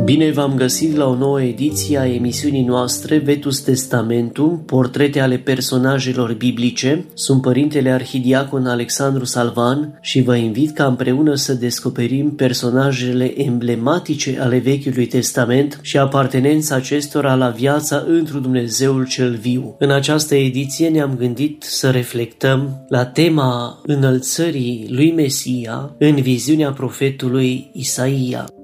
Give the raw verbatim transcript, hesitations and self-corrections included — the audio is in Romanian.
Bine v-am găsit la o nouă ediție a emisiunii noastre Vetus Testamentum, portrete ale personajelor biblice. Sunt Părintele Arhidiacon Alexandru Salvan și vă invit ca împreună să descoperim personajele emblematice ale Vechiului Testament și apartenența acestora la viața întru Dumnezeul cel viu. În această ediție ne-am gândit să reflectăm la tema înălțării lui Mesia în viziunea profetului Isaia.